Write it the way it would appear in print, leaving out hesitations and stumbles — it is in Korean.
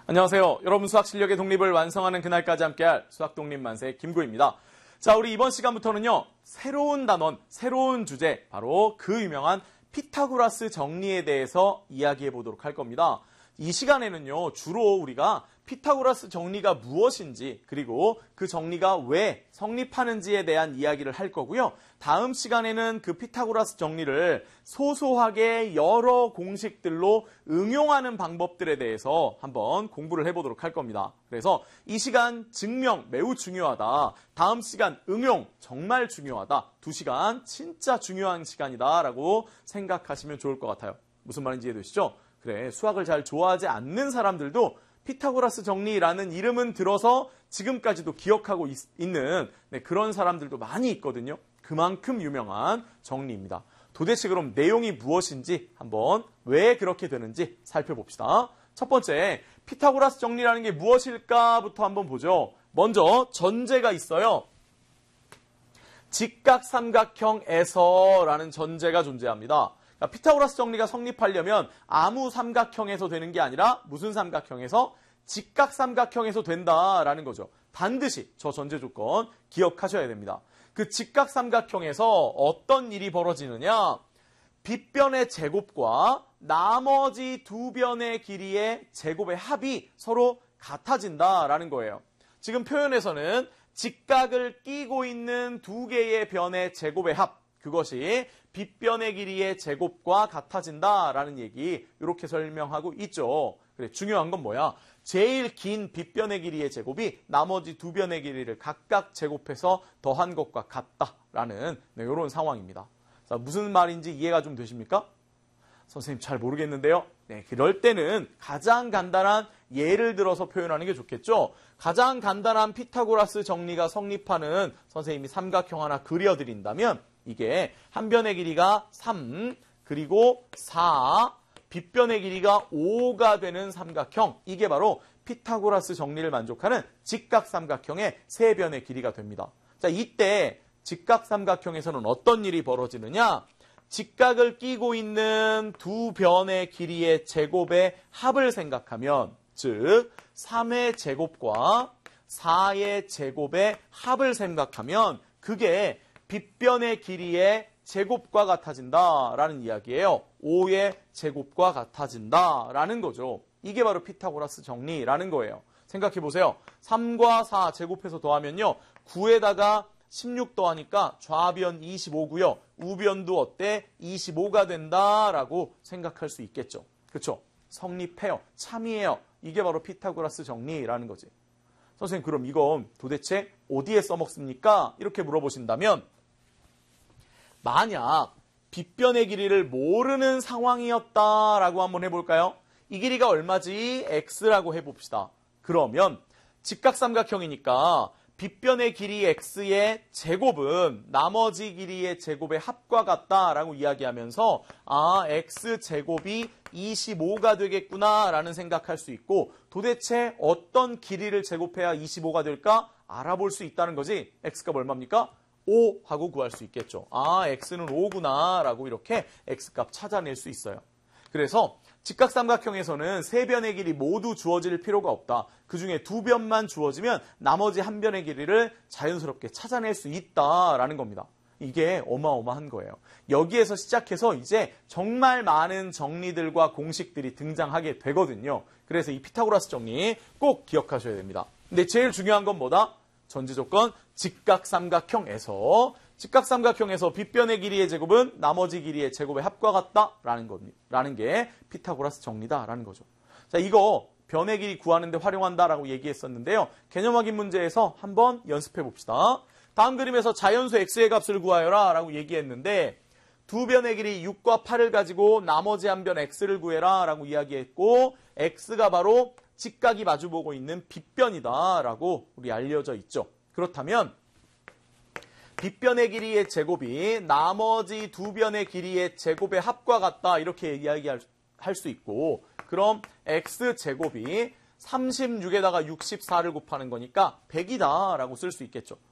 안녕하세요. 여러분 수학 실력의 독립을 완성하는 그날까지 함께할 수학 독립 만세 김구입니다. 자, 우리 이번 시간부터는요. 새로운 단원, 새로운 주제, 바로 그 유명한 피타고라스 정리에 대해서 이야기해 보도록 할 겁니다. 이 시간에는요. 주로 우리가 피타고라스 정리가 무엇인지 그리고 그 정리가 왜 성립하는지에 대한 이야기를 할 거고요. 다음 시간에는 그 피타고라스 정리를 소소하게 여러 공식들로 응용하는 방법들에 대해서 한번 공부를 해보도록 할 겁니다. 그래서 이 시간 증명 매우 중요하다. 다음 시간 응용 정말 중요하다. 2시간 진짜 중요한 시간이다라고 생각하시면 좋을 것 같아요. 무슨 말인지 이해되시죠? 그래, 수학을 잘 좋아하지 않는 사람들도 피타고라스 정리라는 이름은 들어서 지금까지도 기억하고 있는 그런 사람들도 많이 있거든요. 그만큼 유명한 정리입니다. 도대체 그럼 내용이 무엇인지 한번 왜 그렇게 되는지 살펴봅시다. 첫 번째, 피타고라스 정리라는 게 무엇일까부터 한번 보죠. 먼저 전제가 있어요. 직각삼각형에서라는 전제가 존재합니다. 피타고라스 정리가 성립하려면 아무 삼각형에서 되는 게 아니라 무슨 삼각형에서? 직각삼각형에서 된다라는 거죠. 반드시 저 전제 조건 기억하셔야 됩니다. 그 직각삼각형에서 어떤 일이 벌어지느냐? 빗변의 제곱과 나머지 두 변의 길이의 제곱의 합이 서로 같아진다라는 거예요. 지금 표현에서는 직각을 끼고 있는 두 개의 변의 제곱의 합, 그것이 빗변의 길이의 제곱과 같아진다라는 얘기 이렇게 설명하고 있죠. 그래, 중요한 건 뭐야? 제일 긴 빗변의 길이의 제곱이 나머지 두 변의 길이를 각각 제곱해서 더한 것과 같다라는 이런 상황입니다. 자, 무슨 말인지 이해가 좀 되십니까? 선생님 잘 모르겠는데요. 네, 그럴 때는 가장 간단한 예를 들어서 표현하는 게 좋겠죠. 가장 간단한 피타고라스 정리가 성립하는 선생님이 삼각형 하나 그려드린다면 이게 한 변의 길이가 3, 그리고 4, 빗변의 길이가 5가 되는 삼각형. 이게 바로 피타고라스 정리를 만족하는 직각삼각형의 세 변의 길이가 됩니다. 자, 이때 직각삼각형에서는 어떤 일이 벌어지느냐? 직각을 끼고 있는 두 변의 길이의 제곱의 합을 생각하면, 즉 3의 제곱과 4의 제곱의 합을 생각하면 그게 빗변의 길이의 제곱과 같아진다라는 이야기예요. 5의 제곱과 같아진다라는 거죠. 이게 바로 피타고라스 정리라는 거예요. 생각해 보세요. 3과 4 제곱해서 더하면요. 9에다가 16 더하니까 좌변 25고요. 우변도 어때? 25가 된다라고 생각할 수 있겠죠. 그렇죠? 성립해요. 참이에요. 이게 바로 피타고라스 정리라는 거지. 선생님 그럼 이건 도대체 어디에 써먹습니까? 이렇게 물어보신다면 만약 빗변의 길이를 모르는 상황이었다라고 한번 해볼까요? 이 길이가 얼마지? x라고 해봅시다. 그러면 직각삼각형이니까 빗변의 길이 x의 제곱은 나머지 길이의 제곱의 합과 같다라고 이야기하면서 x제곱이 25가 되겠구나라는 생각할 수 있고 도대체 어떤 길이를 제곱해야 25가 될까? 알아볼 수 있다는 거지. x값 얼마입니까? 5 하고 구할 수 있겠죠. x는 5구나 라고 이렇게 x값 찾아낼 수 있어요. 그래서 직각삼각형에서는 세 변의 길이 모두 주어질 필요가 없다. 그중에 두 변만 주어지면 나머지 한 변의 길이를 자연스럽게 찾아낼 수 있다라는 겁니다. 이게 어마어마한 거예요. 여기에서 시작해서 이제 정말 많은 정리들과 공식들이 등장하게 되거든요. 그래서 이 피타고라스 정리 꼭 기억하셔야 됩니다. 근데 제일 중요한 건 뭐다? 전제 조건 직각삼각형에서 빗변의 길이의 제곱은 나머지 길이의 제곱의 합과 같다라는 게 피타고라스 정리다라는 거죠. 자, 이거 변의 길이 구하는데 활용한다라고 얘기했었는데요. 개념 확인 문제에서 한번 연습해 봅시다. 다음 그림에서 자연수 x의 값을 구하여라 라고 얘기했는데 두 변의 길이 6과 8을 가지고 나머지 한 변 x를 구해라 라고 이야기했고 x가 바로 직각이 마주보고 있는 빗변이다라고 우리 알려져 있죠. 그렇다면 빗변의 길이의 제곱이 나머지 두 변의 길이의 제곱의 합과 같다 이렇게 이야기할 수 있고 그럼 x제곱이 36에다가 64를 곱하는 거니까 100이다 라고 쓸 수 있겠죠.